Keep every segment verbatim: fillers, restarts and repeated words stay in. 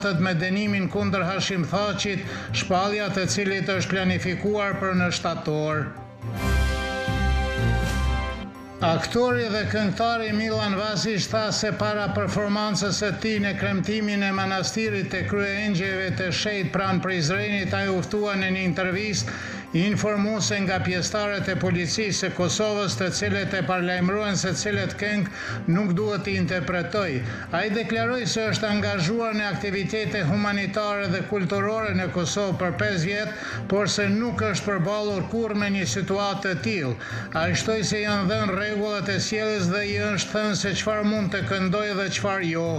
me dënimin kundër Hashim Thaqit, shpallja të cilit është planifikuar për në shtator. Aktori dhe këngëtari Milan Vasić tha se para performancës së tij në kremtimin e manastirit të kryengjëjve të shenjtë pranë Prizrenit, ai u ftua në një intervistë informuese nga pjesëtarët e policisë së Kosovës, të cilët e paralajmëruan se cilet këngë nuk duhet të interpretoj. Ai deklaroi se është angazhuar në aktivitete humanitare dhe kulturore në Kosovë për pesë vjet, por se nuk është përballur kurrë me një situatë të tillë. Ai shtoi se janë dhënë rregullat e sjelljes dhe i është thënë se çfarë mund të këndojë dhe çfarë jo.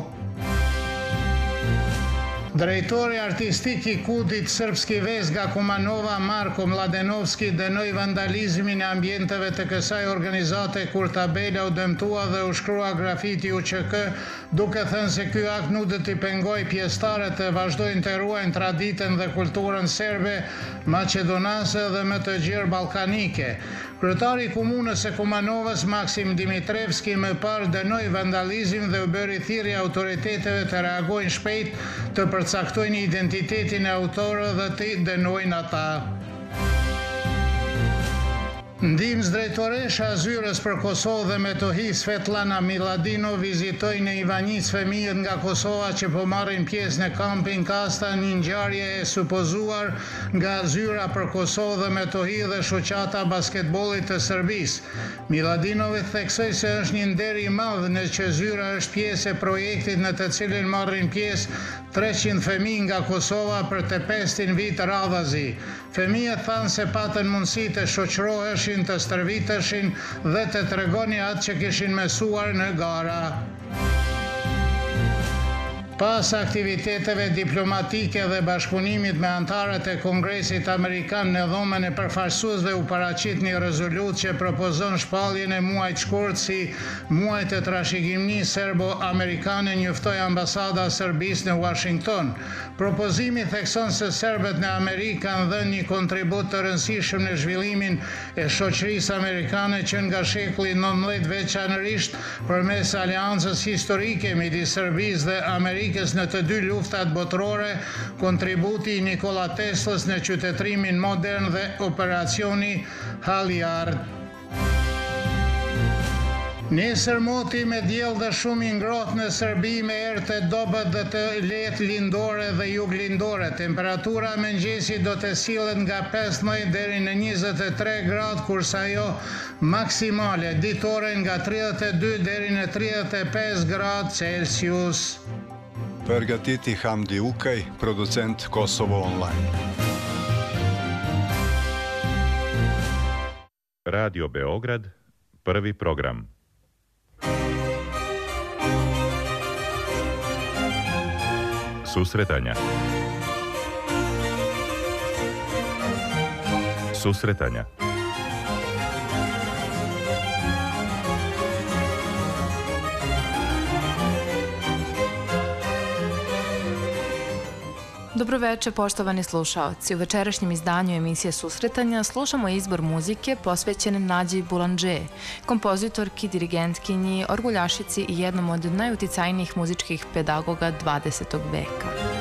Drejtori artistik i Kudit Srpski Vesga Kumanova Marko Mladenovski dënoi vandalizmin e ambienteve të kësaj organizate kur tabela u dëmtua dhe u shkrua grafiti U Q K, duke thënë se ky akt nuk do t'i pengojë pjesëtarët të vazhdojnë të ruajnë traditën dhe kulturën serbe, maqedonase dhe më të gjerë ballkanike. Kryetari i komunës së Kumanovës Maksim Dimitrevski më parë dënoi vandalizmin dhe u bëri thirrje autoriteteve të reagojnë shpejt, të përcaktojnë identitetin e autorëve dhe të dënojnë ata. Ndihmës drejtoresha e Zyrës për Kosovë dhe Metohi Svetlana Miladinov vizitoi në Ivanic fëmijët nga Kosova që po marrin pjesë në kampin Kasta, një ngjarje e supozuar nga Zyra për Kosovë dhe Metohi dhe shoqata basketbollit të Serbisë. Miladinov theksoi se është një nder i madh në që Zyra është pjesë e projektit në të cilin marrin pjesë treqind fëmijë nga Kosova për të pestin vit radhazi. Fëmijët thanë se patën mundësi të shoqëroheshin, të stërviteshin dhe të tregoni atë që kishin mësuar në gara. Pas aktiviteteve diplomatike dhe bashkëpunimit me antarët e Kongresit Amerikan në dhomën e përfaqësuesve u paraqit një rezolutë që propozon shpalljen e muajit shkurt si muaj të trashëgiminë serbo-amerikane, njoftoi ambasada e Serbisë në Washington. Propozimi thekson se serbët në Amerikë kanë dhënë një kontribut të rëndësishëm në zhvillimin e shoqërisë amerikane që nga shekulli nëntëmbëdhjetë veçanërisht përmes aleancës historike midis Serbisë dhe Amerikës në të dy luftat botërore, kontributi i Nikola Teslës në qytetrimin modern dhe operacioni Haliard. Nesër moti me diell dhe shumë i ngrohtë në Serbi me erë të dobët dhe të lehtë lindore dhe juglindore. Temperatura e mëngjesit do të sillet nga pesëmbëdhjetë deri në njëzet e tre gradë, kurse ajo maksimale ditore nga tridhjetë e dy deri në tridhjetë e pesë gradë Celsius. Përgatiti Hamdi Ukaj, producent Kosovo Online. Radio Beograd, prvi program. Susretanja. Susretanja. Dobroveče, poštovani slušaoci. U večerašnjem izdanju emisije Susretanja slušamo izbor muzike posvećen Nađi Bulandže, kompozitorki, dirigentkinji, orguljašici i jednom od najuticajnijih muzičkih pedagoga dvadesetog veka.